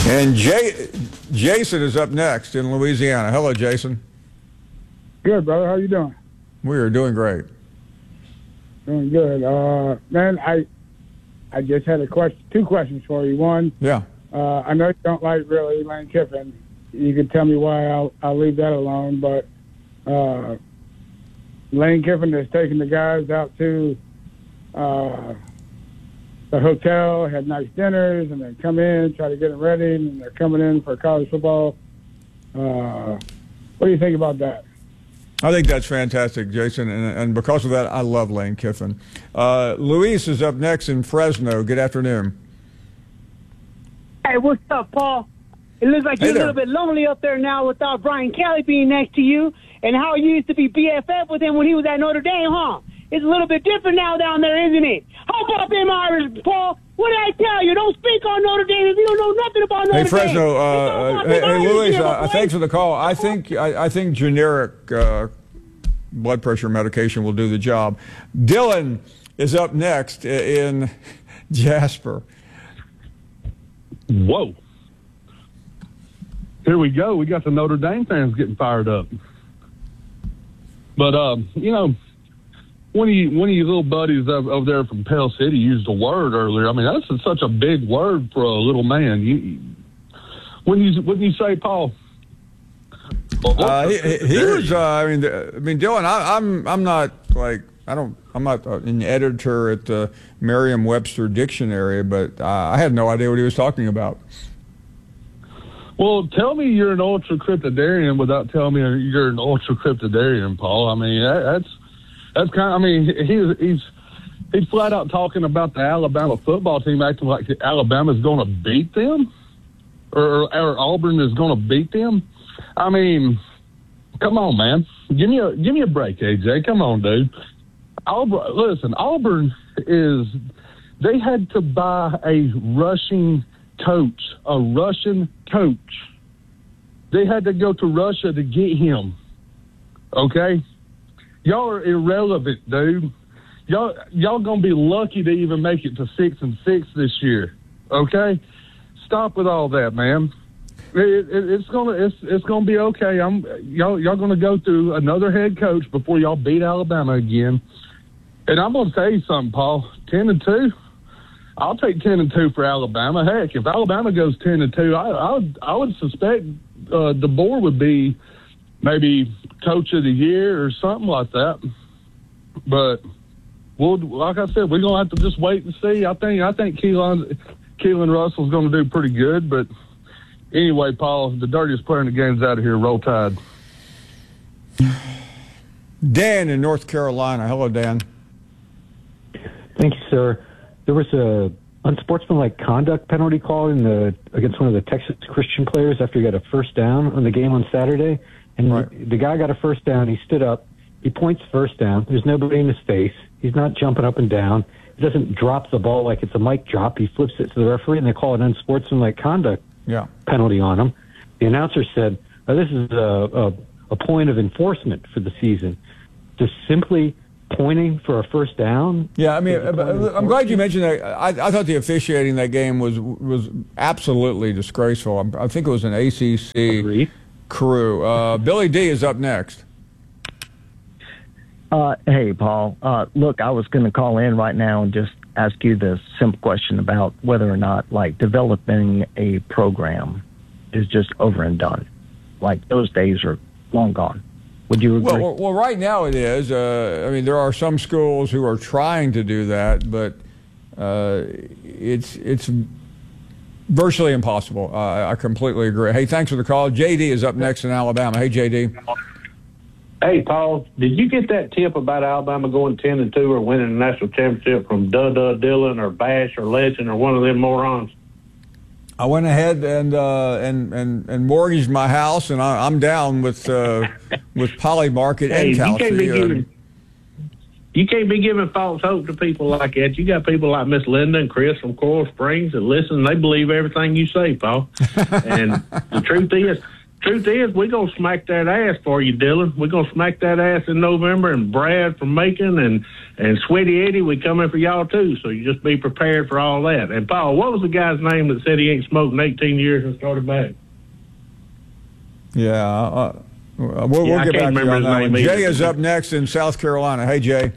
And Jason is up next in Louisiana. Hello, Jason. Good, brother. How you doing? We are doing great. Doing good. Man, I just had two questions for you. One, yeah. I know you don't like really Lane Kiffin. You can tell me why. I'll leave that alone. But Lane Kiffin is taking the guys out to the hotel, had nice dinners, and then come in, try to get them ready, and they're coming in for college football. What do you think about that? I think that's fantastic, Jason, and because of that, I love Lane Kiffin. Luis is up next in Fresno. Good afternoon. Hey, what's up, Paul? It looks like you're a little bit lonely up there now without Brian Kelly being next to you, and how you used to be BFF with him when he was at Notre Dame, huh? It's a little bit different now down there, isn't it? How about them Irish, Paul? What did I tell you? Don't speak on Notre Dame if you don't know nothing about Notre Dame. Hey, Fresno. Hey, Luis, thanks for the call. I think generic blood pressure medication will do the job. Dylan is up next in Jasper. Whoa. Here we go. We got the Notre Dame fans getting fired up. But, one of your little buddies over there from Pell City used a word earlier. I mean, that's such a big word for a little man. Wouldn't you say, Paul? He was. I mean, Dylan. I'm not like I'm not an editor at the Merriam-Webster dictionary, but I had no idea what he was talking about. Well, tell me you're an ultra-cryptidarian without telling me you're an ultra-cryptidarian, Paul. I mean, that's kind of, I mean, he's flat out talking about the Alabama football team acting like Alabama's going to beat them or Auburn is going to beat them. I mean, come on, man. Give me a break, AJ. Come on, dude. Auburn they had to buy a Russian coach. They had to go to Russia to get him. Okay? Y'all are irrelevant, dude. Y'all gonna be lucky to even make it to 6-6 this year. Okay? Stop with all that, man. It's gonna be okay. Y'all gonna go through another head coach before y'all beat Alabama again. And I'm gonna tell you something, Paul. 10-2. I'll take 10-2 for Alabama. Heck, if Alabama goes 10-2, I would suspect DeBoer would be maybe coach of the year or something like that. But like I said, we're gonna have to just wait and see. I think Keelan Russell's gonna do pretty good. But anyway, Paul, the dirtiest player in the game's out of here. Roll Tide. Dan in North Carolina. Hello, Dan. Thank you, sir. There was a unsportsmanlike conduct penalty called against one of the Texas Christian players after he got a first down on the game on Saturday. And right. The guy got a first down. He stood up. He points first down. There's nobody in his face. He's not jumping up and down. He doesn't drop the ball like it's a mic drop. He flips it to the referee, and they call it unsportsmanlike conduct penalty on him. The announcer said, this is a point of enforcement for the season. Just simply pointing for a first down. Yeah, I mean, I'm glad you mentioned that. I thought the officiating that game was absolutely disgraceful. I think it was an ACC crew. Billy D is up next. Hey, Paul. Look, I was going to call in right now and just ask you the simple question about whether or not, like, developing a program is just over and done. Like, those days are long gone. Would you agree? Well, right now it is. I mean, there are some schools who are trying to do that, but it's virtually impossible. I completely agree. Hey, thanks for the call. JD is up next in Alabama. Hey, JD. Hey, Paul, did you get that tip about Alabama going 10-2 or winning the national championship from Dillon or Bash or Legend or one of them morons? I went ahead and mortgaged my house, and I'm down with Polymarket and Kalshi. You can't be giving false hope to people like that. You got people like Miss Linda and Chris from Coral Springs that listen. They believe everything you say, Paul. And the truth is, truth is, we're going to smack that ass for you, Dylan. We're going to smack that ass in November, and Brad from Macon and Sweaty Eddie, we coming for y'all too, so you just be prepared for all that. And, Paul, what was the guy's name that said he ain't smoked in 18 years and started back? Yeah, we'll get back to you on that one. Jay is up next in South Carolina. Hey, Jay.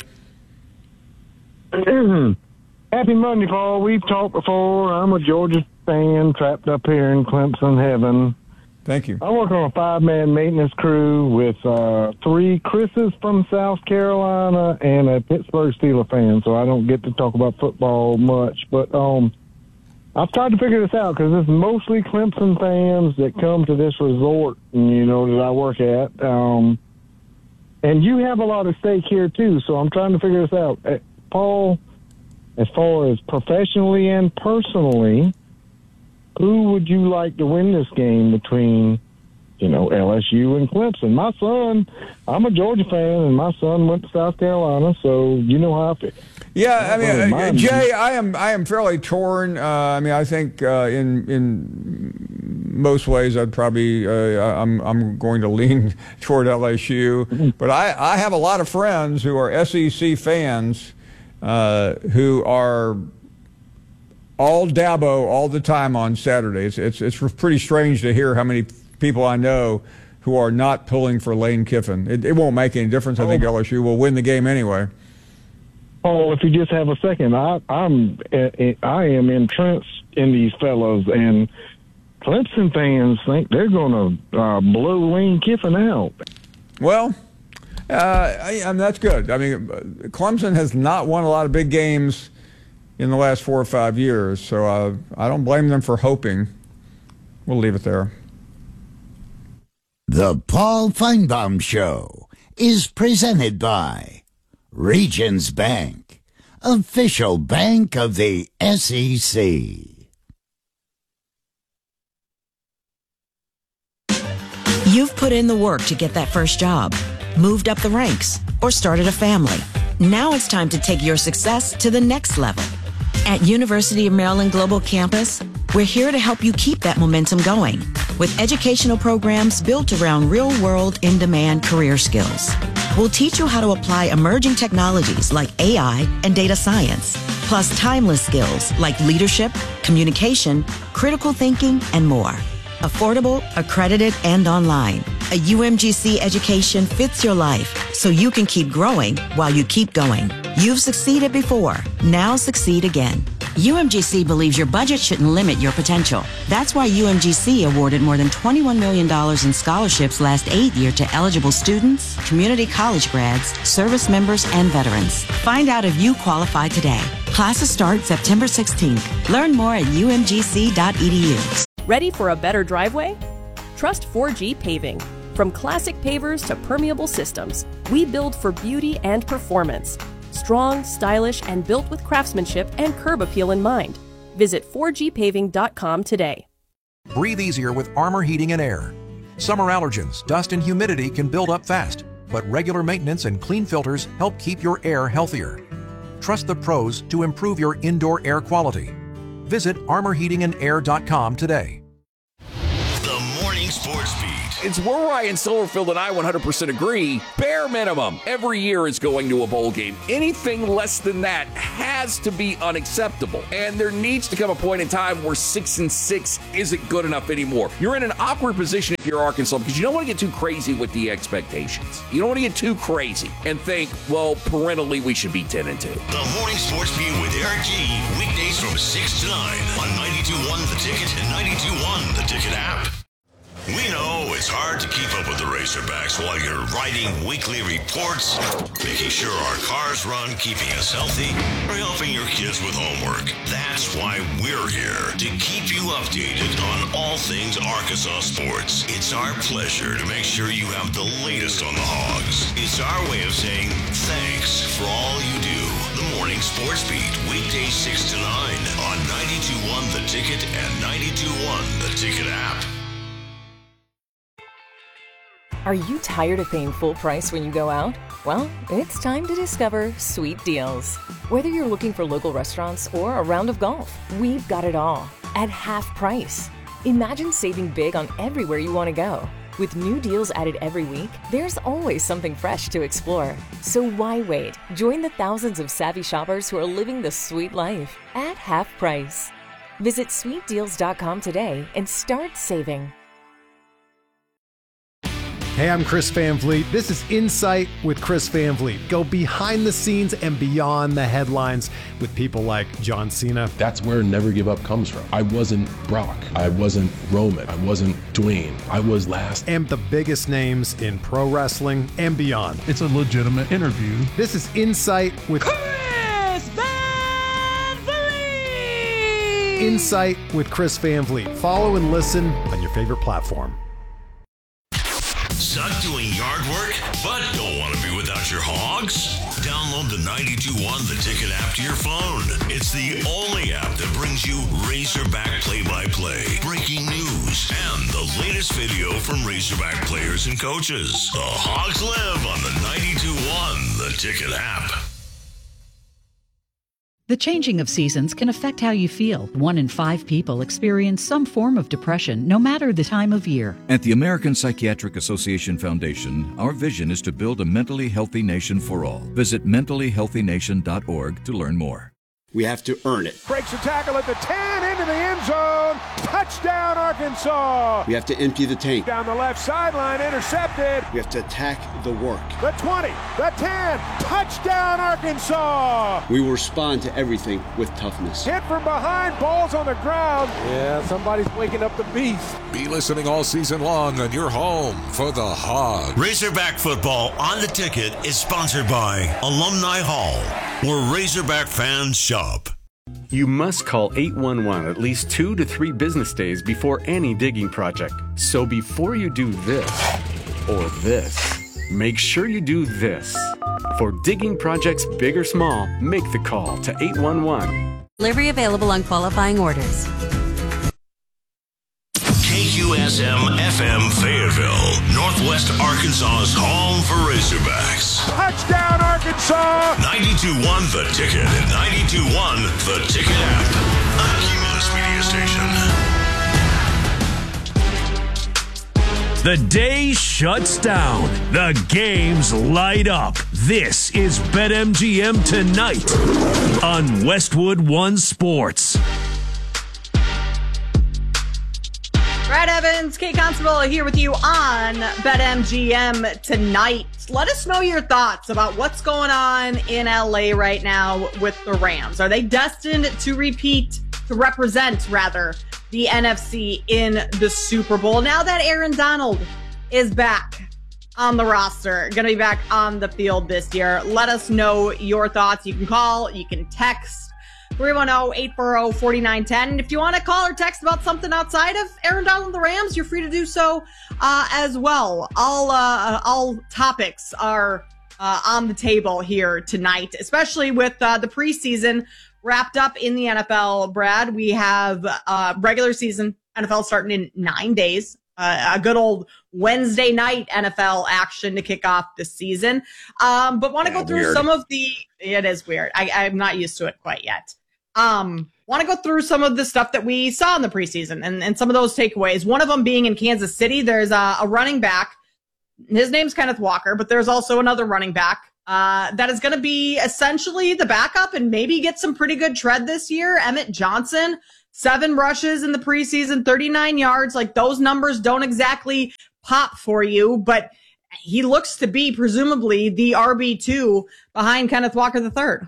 Happy Monday, Paul. We've talked before. I'm a Georgia fan trapped up here in Clemson heaven. Thank you. I work on a 5-man maintenance crew with 3 Chris's from South Carolina and a Pittsburgh Steelers fan, so I don't get to talk about football much. But I've tried to figure this out because it's mostly Clemson fans that come to this resort, that I work at. And you have a lot of stake here, too, so I'm trying to figure this out. Paul, as far as professionally and personally, who would you like to win this game between, LSU and Clemson? My son, I'm a Georgia fan, and my son went to South Carolina, so you know how I feel. Yeah, I mean, Jay, I am fairly torn. I think in most ways I'd probably I'm going to lean toward LSU, but I have a lot of friends who are SEC fans who are all Dabo all the time on Saturdays. It's pretty strange to hear how many people I know who are not pulling for Lane Kiffin. It won't make any difference. I think LSU will win the game anyway. Oh, if you just have a second, I am entrenched in these fellows, and Clemson fans think they're going to blow Lane Kiffin out. Well, that's good. I mean, Clemson has not won a lot of big games in the last 4 or 5 years, so I don't blame them for hoping. We'll leave it there. The Paul Feinbaum Show is presented by Regions Bank, official bank of the SEC. You've put in the work to get that first job, moved up the ranks, or started a family. Now it's time to take your success to the next level. At University of Maryland Global Campus, we're here to help you keep that momentum going with educational programs built around real-world, in-demand career skills. We'll teach you how to apply emerging technologies like AI and data science, plus timeless skills like leadership, communication, critical thinking, and more. Affordable, accredited, and online. A UMGC education fits your life so you can keep growing while you keep going. You've succeeded before. Now succeed again. UMGC believes your budget shouldn't limit your potential. That's why UMGC awarded more than $21 million in scholarships last aid year to eligible students, community college grads, service members, and veterans. Find out if you qualify today. Classes start September 16th. Learn more at umgc.edu. Ready for a better driveway? Trust 4G Paving. From classic pavers to permeable systems, we build for beauty and performance. Strong, stylish, and built with craftsmanship and curb appeal in mind. Visit 4gpaving.com today. Breathe easier with Armor Heating and Air. Summer allergens, dust, and humidity can build up fast, but regular maintenance and clean filters help keep your air healthier. Trust the pros to improve your indoor air quality. Visit armorheatingandair.com today. The Morning Sports Beat. It's where Ryan Silverfield and I 100% agree. Bare minimum, every year is going to a bowl game. Anything less than that has to be unacceptable. And there needs to come a point in time where 6-6 isn't good enough anymore. You're in an awkward position if you're Arkansas because you don't want to get too crazy with the expectations. You don't want to get too crazy and think, well, parentally we should be 10-2. The Morning Sports Beat with Eric G. Weekdays from 6 to 9 on 92.1 The Ticket and 92.1 The Ticket app. We know it's hard to keep up with the Razorbacks while you're writing weekly reports, making sure our cars run, keeping us healthy, or helping your kids with homework. That's why we're here, to keep you updated on all things Arkansas sports. It's our pleasure to make sure you have the latest on the Hogs. It's our way of saying thanks for all you do. The Morning Sports Beat, weekdays 6 to 9 on 92.1 The Ticket and 92.1 The Ticket app. Are you tired of paying full price when you go out? Well, it's time to discover Sweet Deals. Whether you're looking for local restaurants or a round of golf, we've got it all at half price. Imagine saving big on everywhere you want to go. With new deals added every week, there's always something fresh to explore. So why wait? Join the thousands of savvy shoppers who are living the sweet life at half price. Visit sweetdeals.com today and start saving. Hey, I'm Chris Van Vliet. This is Insight with Chris Van Vliet. Go behind the scenes and beyond the headlines with people like John Cena. That's where Never Give Up comes from. I wasn't Brock. I wasn't Roman. I wasn't Dwayne. I was last. And the biggest names in pro wrestling and beyond. It's a legitimate interview. This is Insight with Chris Van Vliet. Insight with Chris Van Vliet. Follow and listen on your favorite platform. Suck doing yard work, but don't want to be without your hogs? Download the 92.1 The Ticket app to your phone. It's the only app that brings you Razorback play-by-play, breaking news, and the latest video from Razorback players and coaches. The Hogs live on the 92.1 The Ticket app. The changing of seasons can affect how you feel. 1 in 5 people experience some form of depression, no matter the time of year. At the American Psychiatric Association Foundation, our vision is to build a mentally healthy nation for all. Visit mentallyhealthynation.org to learn more. We have to earn it. Breaks a tackle at the 10, into the end zone. Touchdown, Arkansas. We have to empty the tank. Down the left sideline, intercepted. We have to attack the work. The 20, the 10, touchdown, Arkansas. We will respond to everything with toughness. Hit from behind, balls on the ground. Yeah, somebody's waking up the beast. Be listening all season long on your home for the Hogs. Razorback football on The Ticket is sponsored by Alumni Hall, where Razorback fans shop. You must call 811 at least 2 to 3 business days before any digging project. So before you do this or this, make sure you do this. For digging projects big or small, make the call to 811. Delivery available on qualifying orders. KQSM FM Fayetteville, Northwest Arkansas's home for Razorbacks. Touchdown, Arkansas! 92.1 The Ticket and 92.1 The Ticket app. A Cumulus media station. The day shuts down. The games light up. This is BetMGM Tonight on Westwood One Sports. Brad Evans, Kate Constable here with you on BetMGM Tonight. Let us know your thoughts about what's going on in LA right now with the Rams. Are they destined to represent the NFC in the Super Bowl? Now that Aaron Donald is back on the roster, going to be back on the field this year. Let us know your thoughts. You can call, you can text. 310-840-4910. And if you want to call or text about something outside of Aaron Donald and the Rams, you're free to do so as well. All topics are on the table here tonight, especially with the preseason wrapped up in the NFL. Brad, we have regular season NFL starting in 9 days. A good old Wednesday night NFL action to kick off the season. But want to go through some of the... It is weird. I'm not used to it quite yet. Want to go through some of the stuff that we saw in the preseason and some of those takeaways. One of them being in Kansas City, there's a running back. His name's Kenneth Walker, but there's also another running back that is going to be essentially the backup and maybe get some pretty good tread this year. Emmett Johnson, 7 rushes in the preseason, 39 yards. Like, those numbers don't exactly pop for you, but he looks to be presumably the RB2 behind Kenneth Walker III.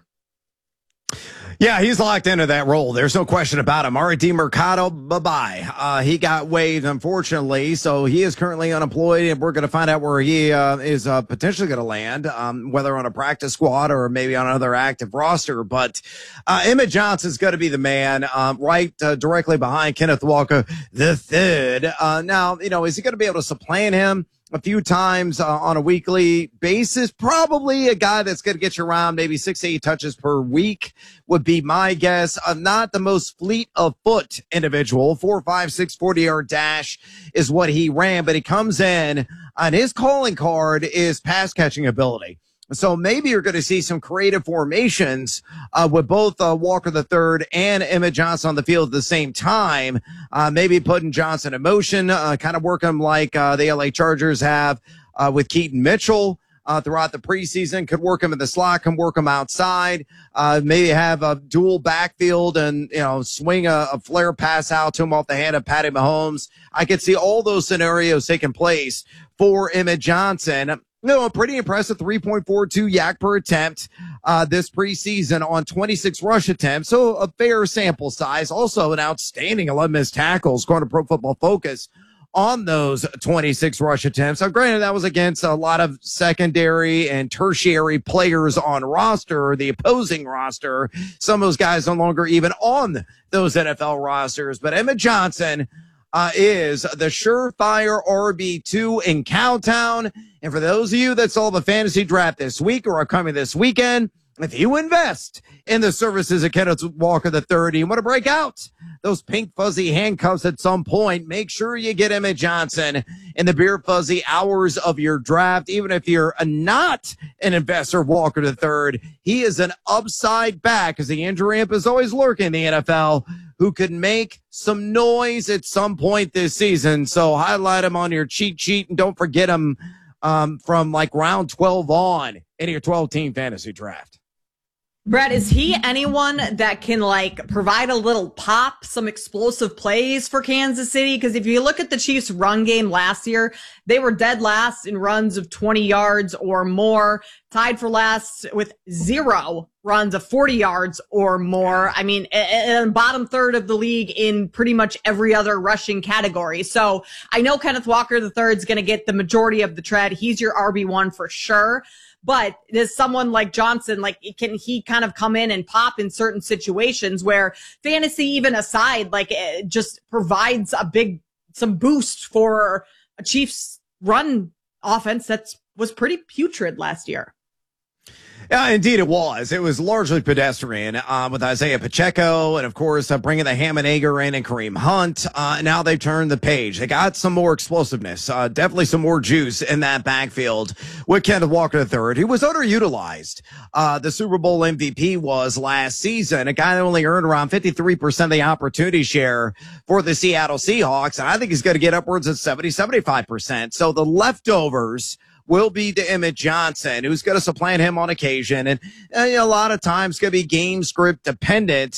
Yeah, he's locked into that role. There's no question about him. R.D. Mercado, bye-bye. He got waived, unfortunately, so he is currently unemployed, and we're going to find out where he is potentially going to land, whether on a practice squad or maybe on another active roster. But Emmett Johnson's going to be the man directly behind Kenneth Walker III. Now, is he going to be able to supplant him a few times on a weekly basis? Probably a guy that's going to get you around maybe 6 to 8 touches per week would be my guess. Not the most fleet of foot individual. 4.56 40-yard dash is what he ran, but he comes in and his calling card is pass catching ability. So maybe you're going to see some creative formations with both Walker III and Emmett Johnson on the field at the same time. Maybe putting Johnson in motion, kind of work him like the LA Chargers have with Keaton Mitchell throughout the preseason. Could work him in the slot, can work him outside. Maybe have a dual backfield and, swing a flare pass out to him off the hand of Patty Mahomes. I could see all those scenarios taking place for Emmett Johnson. A pretty impressive 3.42 yak per attempt this preseason on 26 rush attempts. So a fair sample size. Also an outstanding 11 missed tackles, according to Pro Football Focus, on those 26 rush attempts. Now, granted, that was against a lot of secondary and tertiary players on roster, the opposing roster. Some of those guys no longer even on those NFL rosters. But Emmett Johnson is the surefire RB2 in Cowtown. And for those of you that saw the fantasy draft this week or are coming this weekend, if you invest in the services of Kenneth Walker III, you want to break out those pink fuzzy handcuffs at some point, make sure you get Emmett Johnson in the beer fuzzy hours of your draft. Even if you're not an investor, Walker III, he is an upside back, because the injury ramp is always lurking in the NFL, who could make some noise at some point this season. So highlight him on your cheat sheet and don't forget him from like round 12 on in your 12-team fantasy draft. Brad, is he anyone that can provide a little pop, some explosive plays for Kansas City? Because if you look at the Chiefs' run game last year, they were dead last in runs of 20 yards or more, tied for last with 0 runs of 40 yards or more. I mean, and bottom third of the league in pretty much every other rushing category. So I know Kenneth Walker III is going to get the majority of the tread. He's your RB1 for sure. But there's someone like Johnson, can he kind of come in and pop in certain situations where fantasy even aside, it just provides some boost for a Chiefs run offense that was pretty putrid last year. Yeah, indeed it was. It was largely pedestrian with Isaiah Pacheco and, of course, bringing the Hammonegger in and Kareem Hunt. Now they've turned the page. They got some more explosiveness, definitely some more juice in that backfield with Kenneth Walker III. He was underutilized. The Super Bowl MVP was last season, a guy that only earned around 53% of the opportunity share for the Seattle Seahawks. And I think he's going to get upwards of 75%. So the leftovers will be to Emmett Johnson, who's going to supplant him on occasion. And a lot of times going to be game script dependent.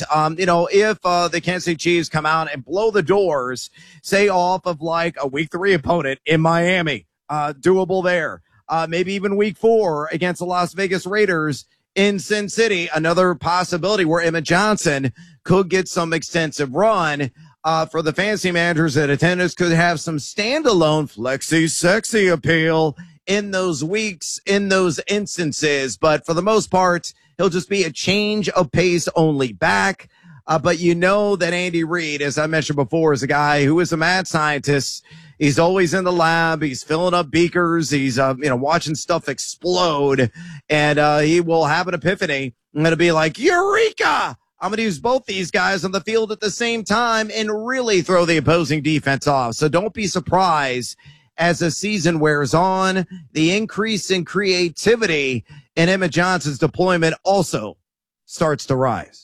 If the Kansas City Chiefs come out and blow the doors, say off of a week 3 opponent in Miami, doable there. Maybe even week 4 against the Las Vegas Raiders in Sin City, another possibility where Emmett Johnson could get some extensive run. For the fantasy managers that attendance could have some standalone flexi sexy appeal in those weeks, in those instances. But for the most part, he'll just be a change of pace only back. But that Andy Reid, as I mentioned before, is a guy who is a mad scientist. He's always in the lab. He's filling up beakers. He's, watching stuff explode. And he will have an epiphany. I'm going to be like, Eureka! I'm going to use both these guys on the field at the same time and really throw the opposing defense off. So don't be surprised as the season wears on. The increase in creativity in Emmett Johnson's deployment also starts to rise.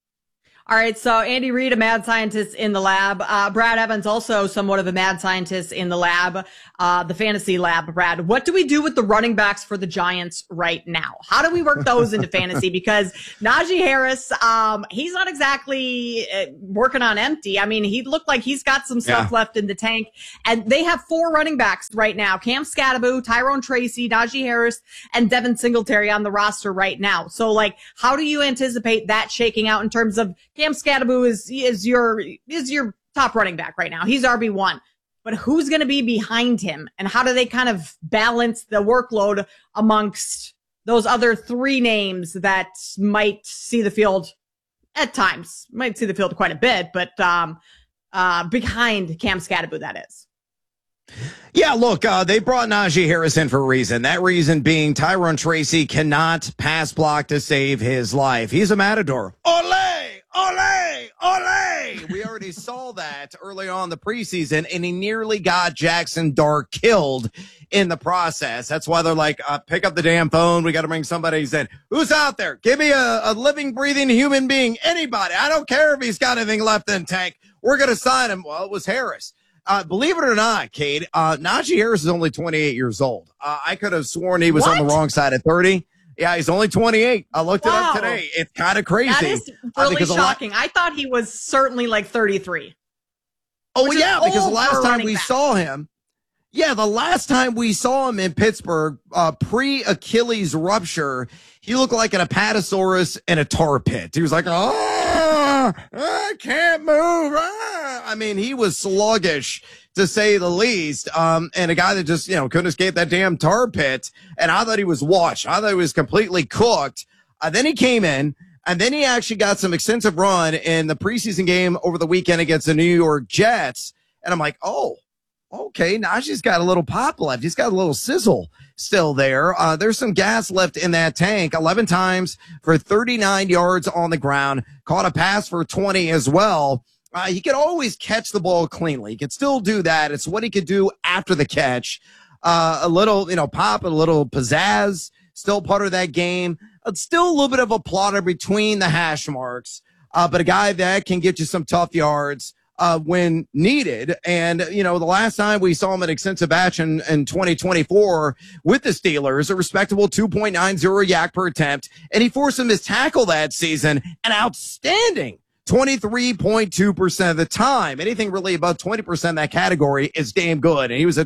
All right, so Andy Reid, a mad scientist in the lab. Brad Evans, also somewhat of a mad scientist in the lab, the fantasy lab. Brad, what do we do with the running backs for the Giants right now? How do we work those into fantasy? Because Najee Harris, he's not exactly working on empty. I mean, he looked like he's got some stuff left in the tank. And they have 4 running backs right now: Cam Scatterbo, Tyrone Tracy, Najee Harris, and Devin Singletary on the roster right now. So, how do you anticipate that shaking out in terms of Cam Scatterbo is your top running back right now? He's RB1. But who's going to be behind him? And how do they kind of balance the workload amongst those other 3 names that might see the field at times? Might see the field quite a bit, but behind Cam Scatterbo, that is. Yeah, look, they brought Najee Harris in for a reason. That reason being Tyrone Tracy cannot pass block to save his life. He's a matador. Ole! Ole! Ole! We already saw that early on in the preseason, and he nearly got Jackson Dart killed in the process. That's why they're like, pick up the damn phone. We got to bring somebody in. Who's out there? Give me a living, breathing human being. Anybody. I don't care if he's got anything left in the tank. We're going to sign him. Well, it was Harris. Believe it or not, Kate, Najee Harris is only 28 years old. I could have sworn he was on the wrong side of 30. Yeah, he's only 28. I looked it up today. It's kind of crazy. That is really shocking. I thought he was certainly like 33. Oh, yeah, because the last time we saw him, in Pittsburgh, pre-Achilles rupture, he looked like an Apatosaurus in a tar pit. He was like, I can't move. I mean, he was sluggish, to say the least. And a guy that just, couldn't escape that damn tar pit. And I thought he was washed. I thought he was completely cooked. Then he came in, and then he actually got some extensive run in the preseason game over the weekend against the New York Jets. And I'm like, oh, okay, Najee's got a little pop left. He's got a little sizzle still there. There's some gas left in that tank. 11 times for 39 yards on the ground. Caught a pass for 20 as well. He could always catch the ball cleanly. He could still do that. It's what he could do after the catch. A little, pop, a little pizzazz, still part of that game. It's still a little bit of a plotter between the hash marks, but a guy that can get you some tough yards when needed. And, the last time we saw him at extensive action in 2024 with the Steelers, a respectable 2.90 yak per attempt, and he forced him his tackle that season, an outstanding 23.2% of the time. Anything really above 20% in that category is damn good. And he was at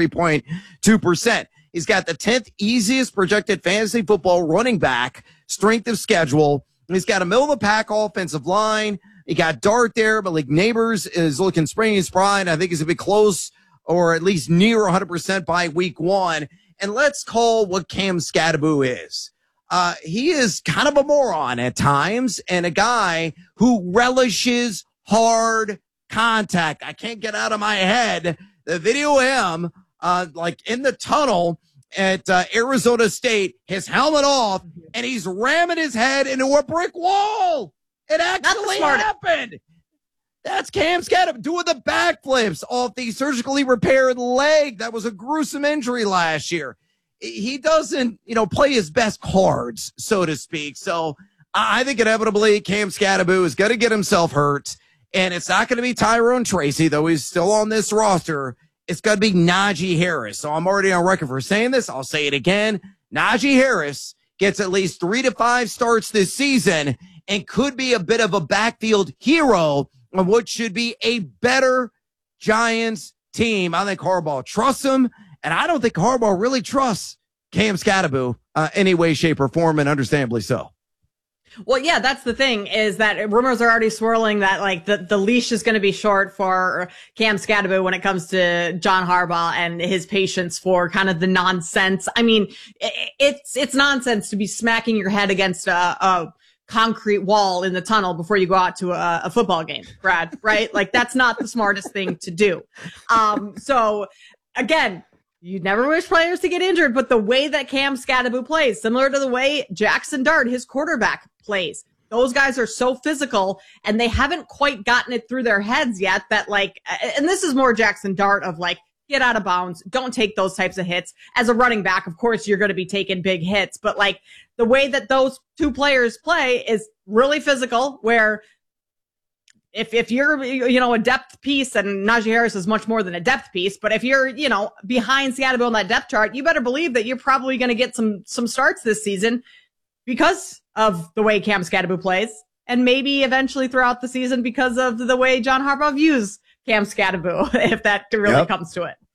23.2%. He's got the 10th easiest projected fantasy football running back strength of schedule. He's got a middle of the pack offensive line. He got Dart there. Malik Neighbors is looking springy spry. I think he's going to be close or at least near 100% by week 1. And let's call what Cam Skattebo is. He is kind of a moron at times and a guy who relishes hard contact. I can't get out of my head the video of him, like in the tunnel at Arizona State, his helmet off, and he's ramming his head into a brick wall. It actually happened. That's Cam Skattebo doing the backflips off the surgically repaired leg. That was a gruesome injury last year. He doesn't, play his best cards, so to speak. So I think inevitably Cam Skattebo is going to get himself hurt, and it's not going to be Tyrone Tracy, though he's still on this roster. It's going to be Najee Harris. So I'm already on record for saying this. I'll say it again. Najee Harris gets at least 3 to 5 starts this season and could be a bit of a backfield hero on what should be a better Giants team. I think Harbaugh trusts him. And I don't think Harbaugh really trusts Cam Skattebo any way, shape, or form, and understandably so. Well, yeah, that's the thing is that rumors are already swirling that like the leash is going to be short for Cam Skattebo when it comes to John Harbaugh and his patience for kind of the nonsense. I mean, it's nonsense to be smacking your head against a concrete wall in the tunnel before you go out to a football game, Brad, right? Like that's not the smartest thing to do. So again, you never wish players to get injured, but the way that Cam Skattebo plays, similar to the way Jackson Dart, his quarterback, plays, those guys are so physical and they haven't quite gotten it through their heads yet that like, and this is more Jackson Dart of like, get out of bounds, don't take those types of hits. As a running back, of course, you're going to be taking big hits, but like the way that those two players play is really physical where if you're, a depth piece, and Najee Harris is much more than a depth piece, but if you're, behind Skattebo on that depth chart, you better believe that you're probably going to get some starts this season because of the way Cam Skattebo plays, and maybe eventually throughout the season because of the way John Harbaugh views Cam Skattebo, if that really comes to it.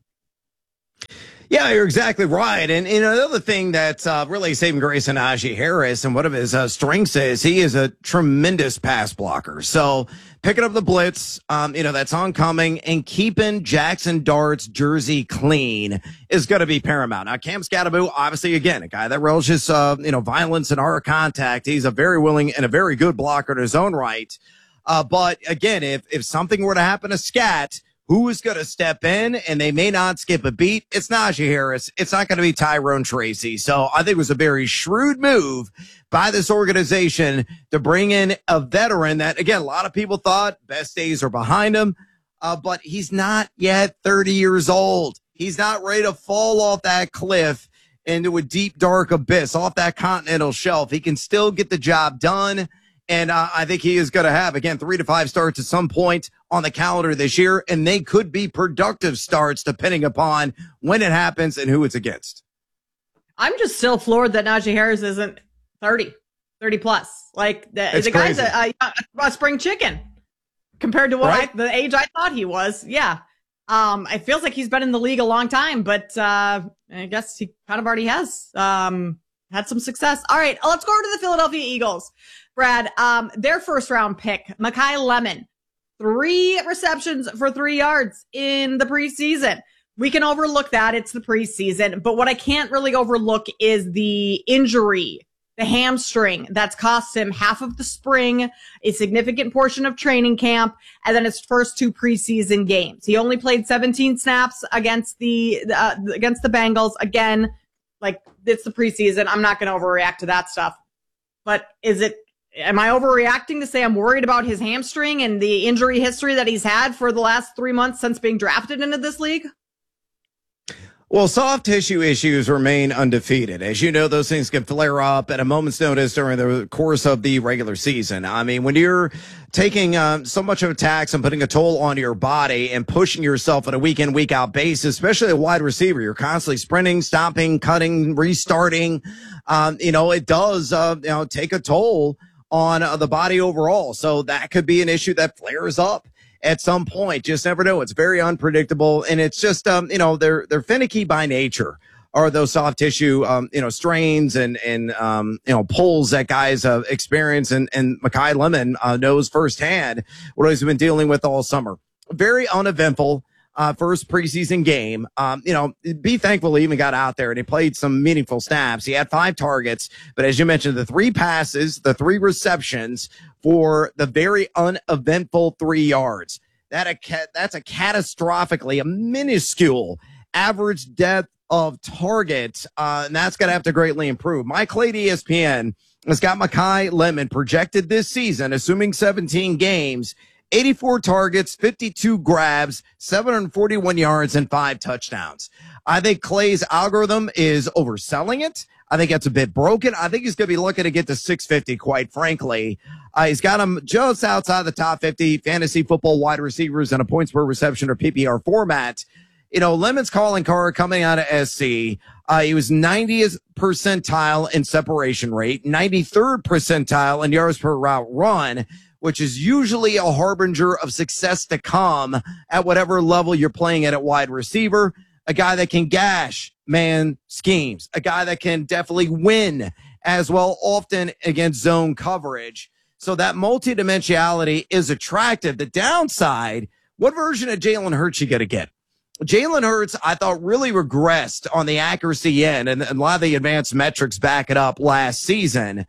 Yeah, you're exactly right. And, another thing that's really saving grace in Najee Harris and one of his strengths is he is a tremendous pass blocker. So picking up the blitz, that's oncoming, and keeping Jackson Dart's jersey clean is going to be paramount. Now, Cam Skattebo, obviously, again, a guy that relishes, violence and hard contact. He's a very willing and a very good blocker in his own right. But again, if something were to happen to Scat, who is going to step in, and they may not skip a beat. It's Najee Harris. It's not going to be Tyrone Tracy. So I think it was a very shrewd move by this organization to bring in a veteran that, again, a lot of people thought best days are behind him, but he's not yet 30 years old. He's not ready to fall off that cliff into a deep, dark abyss, off that continental shelf. He can still get the job done. And I think he is going to have, again, 3 to 5 starts at some point on the calendar this year. And they could be productive starts depending upon when it happens and who it's against. I'm just still floored that Najee Harris isn't 30 plus. Like the guy's a spring chicken compared to what the age I thought he was. Yeah. It feels like he's been in the league a long time, but I guess he kind of already has had some success. All right, let's go over to the Philadelphia Eagles. Brad, their first round pick, Makai Lemon, 3 receptions for 3 yards in the preseason. We can overlook that. It's the preseason. But what I can't really overlook is the injury, the hamstring that's cost him half of the spring, a significant portion of training camp, and then his first 2 preseason games. He only played 17 snaps against the Bengals. Again, like, it's the preseason. I'm not going to overreact to that stuff. But am I overreacting to say I'm worried about his hamstring and the injury history that he's had for the last 3 months since being drafted into this league? Well, soft tissue issues remain undefeated. As you know, those things can flare up at a moment's notice during the course of the regular season. I mean, when you're taking so much of a tax and putting a toll on your body and pushing yourself on a week in, week out basis, especially a wide receiver, you're constantly sprinting, stopping, cutting, restarting. It does, take a toll on the body overall. So that could be an issue that flares up at some point. Just never know. It's very unpredictable. And it's just, they're finicky by nature, or those soft tissue, strains and pulls that guys experience. And Makai Lemon knows firsthand what he's been dealing with all summer. Very uneventful. First preseason game. Be thankful he even got out there and he played some meaningful snaps. He had 5 targets, but as you mentioned, the 3 passes, the 3 receptions for the very uneventful 3 yards. That's a catastrophically, a minuscule average depth of target, and that's going to have to greatly improve. Mike Lade, ESPN, has got Makai Lemon projected this season, assuming 17 games, 84 targets, 52 grabs, 741 yards, and 5 touchdowns. I think Clay's algorithm is overselling it. I think it's a bit broken. I think he's going to be looking to get to 650, quite frankly. He's got him just outside the top 50 fantasy football wide receivers in a points per reception or PPR format. Lemon's calling card coming out of SC. He was 90th percentile in separation rate, 93rd percentile in yards per route run, which is usually a harbinger of success to come at whatever level you're playing at wide receiver. A guy that can gash man schemes, a guy that can definitely win as well, often against zone coverage. So that multidimensionality is attractive. The downside, what version of Jalen Hurts you going to get? Jalen Hurts, I thought, really regressed on the accuracy end, and a lot of the advanced metrics back it up last season.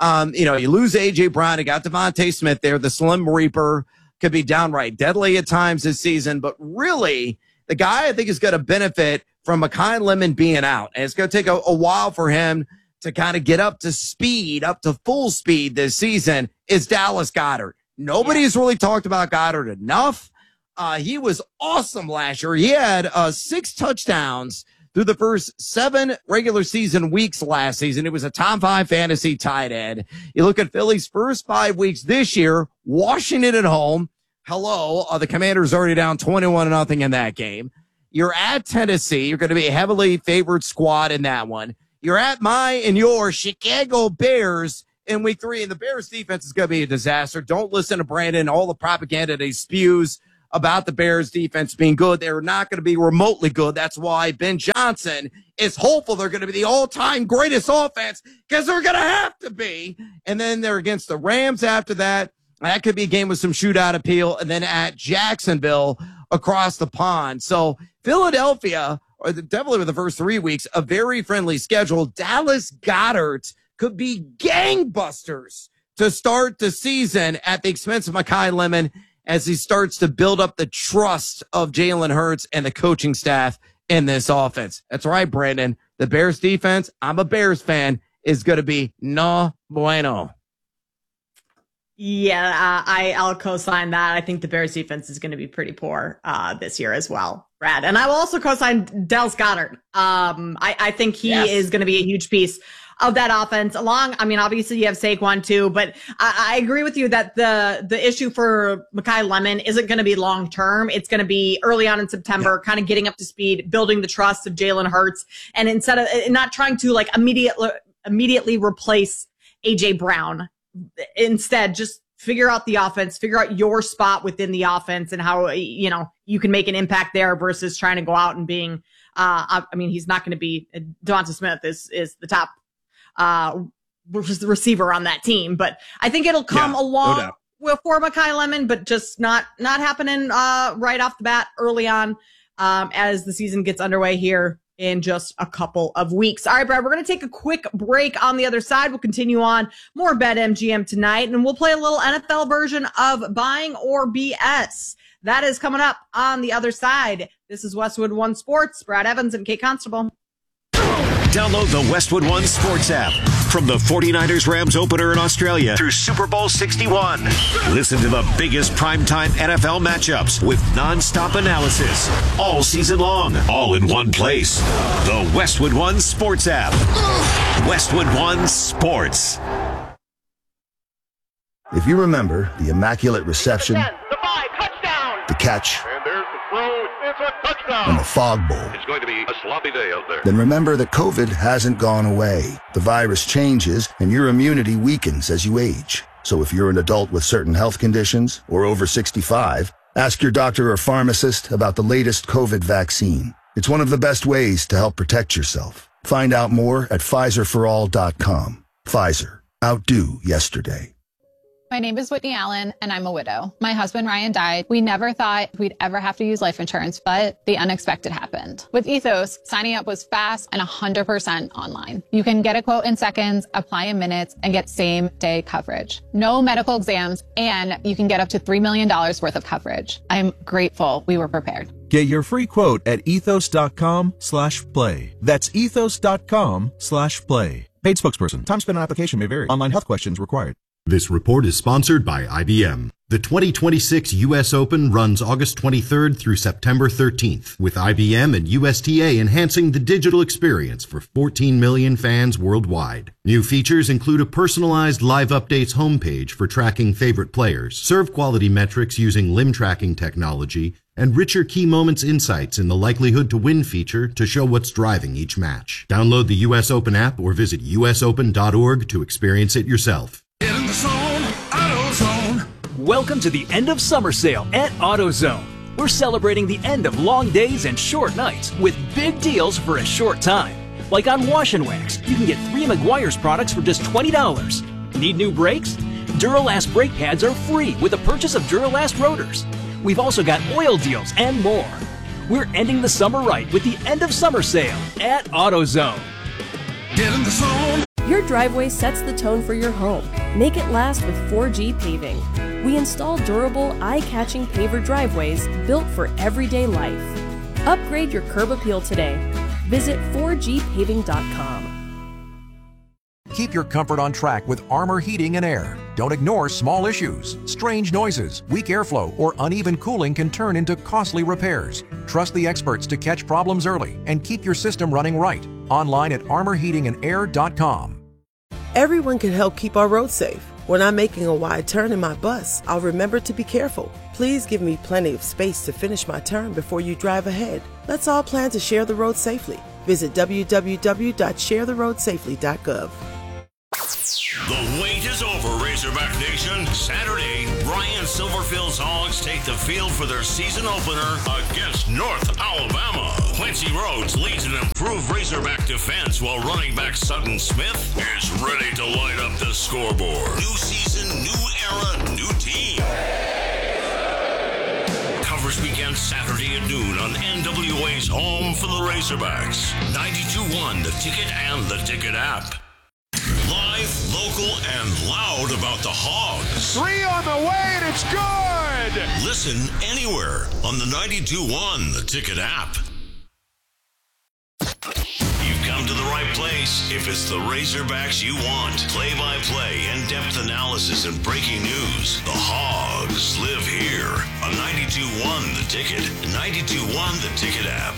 You lose A.J. Brown, you got Devontae Smith there. The Slim Reaper could be downright deadly at times this season, but really, the guy I think is going to benefit from Makai Lemon being out. And it's going to take a while for him to kind of get up to speed, up to full speed this season, is Dallas Goedert. Nobody's really talked about Goedert enough. He was awesome last year. He had 6 touchdowns through the first 7 regular season weeks last season. It was a top 5 fantasy tight end. You look at Philly's first 5 weeks this year, Washington at home. Hello, the Commanders already down 21-0 in that game. You're at Tennessee. You're going to be a heavily favored squad in that one. You're at my and your Chicago Bears in week 3, and the Bears defense is going to be a disaster. Don't listen to Brandon, all the propaganda that he spews about the Bears defense being good. They're not going to be remotely good. That's why Ben Johnson is hopeful they're going to be the all-time greatest offense, because they're going to have to be. And then they're against the Rams after that. That could be a game with some shootout appeal, and then at Jacksonville across the pond. So Philadelphia, or definitely with the first 3 weeks, a very friendly schedule. Dallas Goedert could be gangbusters to start the season at the expense of Makai Lemon. as he starts to build up the trust of Jalen Hurts and the coaching staff in this offense. That's right, Brandon. The Bears defense, I'm a Bears fan, is going to be no bueno. Yeah, I'll co-sign that. I think the Bears defense is going to be pretty poor this year as well, Brad. And I will also co-sign Dallas Goedert. I think he is going to be a huge piece of that offense. Obviously you have Saquon too, but I agree with you that the issue for Mekhi Lemon isn't going to be long term. It's going to be early on in September, kind of getting up to speed, building the trust of Jalen Hurts, and instead of not trying to like immediately replace AJ Brown. Instead, just figure out the offense, figure out your spot within the offense and how, you can make an impact there versus trying to go out and being, he's not going to be, Devonta Smith is the top, receiver on that team, but I think it'll come along for Mekhi Lemon, but just not happening, right off the bat early on, as the season gets underway here in just a couple of weeks. All right, Brad, we're going to take a quick break. On the other side, we'll continue on more BetMGM tonight, and we'll play a little NFL version of Buying or BS. That is coming up on the other side. This is Westwood One Sports. Brad Evans and Kate Constable. Download the Westwood One Sports app. From the 49ers-Rams opener in Australia through Super Bowl 61. Listen to the biggest primetime NFL matchups with nonstop analysis all season long, all in one place. The Westwood One Sports app. Westwood One Sports. If you remember the immaculate reception, the catch, and the fog bowl. It's going to be a sloppy day out there. Then remember that COVID hasn't gone away. The virus changes and your immunity weakens as you age. So if you're an adult with certain health conditions or over 65, ask your doctor or pharmacist about the latest COVID vaccine. It's one of the best ways to help protect yourself. Find out more at PfizerForAll.com. Pfizer. Outdo yesterday. My name is Whitney Allen, and I'm a widow. My husband, Ryan, died. We never thought we'd ever have to use life insurance, but the unexpected happened. With Ethos, signing up was fast and 100% online. You can get a quote in seconds, apply in minutes, and get same-day coverage. No medical exams, and you can get up to $3 million worth of coverage. I'm grateful we were prepared. Get your free quote at ethos.com/play. That's ethos.com/play. Paid spokesperson. Time spent on application may vary. Online health questions required. This report is sponsored by IBM. The 2026 U.S. Open runs August 23rd through September 13th, with IBM and USTA enhancing the digital experience for 14 million fans worldwide. New features include a personalized live updates homepage for tracking favorite players, serve quality metrics using limb tracking technology, and richer key moments insights in the likelihood to win feature to show what's driving each match. Download the U.S. Open app or visit usopen.org to experience it yourself. Get in the zone, AutoZone. Welcome to the end of summer sale at AutoZone. We're celebrating the end of long days and short nights with big deals for a short time. Like on Wash and Wax, you can get 3 Meguiar's products for just $20. Need new brakes? Duralast brake pads are free with the purchase of Duralast rotors. We've also got oil deals and more. We're ending the summer right with the end of summer sale at AutoZone. Get in the zone. Your driveway sets the tone for your home. Make it last with 4G Paving. We install durable, eye-catching paver driveways built for everyday life. Upgrade your curb appeal today. Visit 4gpaving.com. Keep your comfort on track with Armor Heating and Air. Don't ignore small issues. Strange noises, weak airflow, or uneven cooling can turn into costly repairs. Trust the experts to catch problems early and keep your system running right. Online at armorheatingandair.com. Everyone can help keep our roads safe. When I'm making a wide turn in my bus, I'll remember to be careful. Please give me plenty of space to finish my turn before you drive ahead. Let's all plan to share the road safely. Visit www.sharetheroadsafely.gov. The wait is over, Razorback Nation. Saturday, Ryan Silverfield's Hogs take the field for their season opener against North Alabama. Quincy Rhodes leads an improved Razorback defense while running back Sutton Smith is ready to light up the scoreboard. New season, new era, new team. Coverage begins Saturday at noon on NWA's home for the Razorbacks. 92.1 The Ticket and the Ticket app. Live, local, vocal and loud about the Hogs. 3 on the way, and it's good! Listen anywhere on the 92.1 The Ticket app. You've come to the right place if it's the Razorbacks you want. Play-by-play, in-depth analysis, and breaking news. The Hogs live here on 92.1 The Ticket, 92.1 The Ticket app.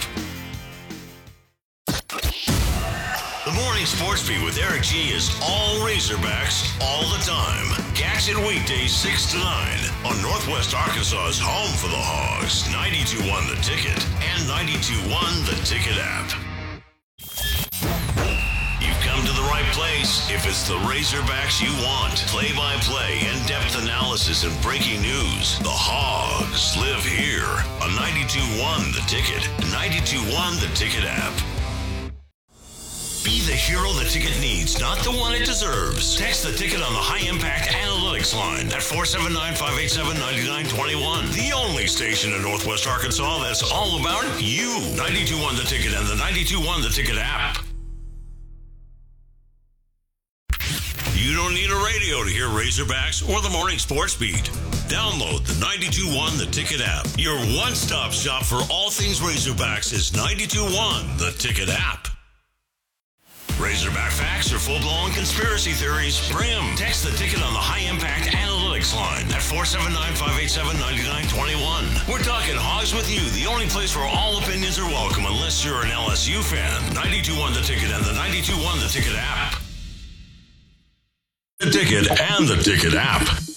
The Morning Sports Beat with Eric G is all Razorbacks all the time. Catch it weekdays 6 to 9 on Northwest Arkansas's home for the Hogs, 92.1 The Ticket and 92.1 The Ticket app. You've come to the right place if it's the Razorbacks you want. Play-by-play, in-depth analysis, and breaking news. The Hogs live here on 92.1 The Ticket, 92.1 The Ticket app. Be the hero the ticket needs, not the one it deserves. Text the ticket on the High Impact Analytics line at 479-587-9921. The only station in Northwest Arkansas that's all about you. 92.1 The Ticket and the 92.1 The Ticket app. You don't need a radio to hear Razorbacks or the Morning Sports Beat. Download the 92.1 The Ticket app. Your one-stop shop for all things Razorbacks is 92.1 The Ticket app. Razorback facts or full-blown conspiracy theories? Bring them. Text the ticket on the High Impact Analytics line at 479-587-9921. We're talking Hogs with you, the only place where all opinions are welcome unless you're an LSU fan. 92.1 The Ticket and the 92.1 The Ticket app. The Ticket and the Ticket app.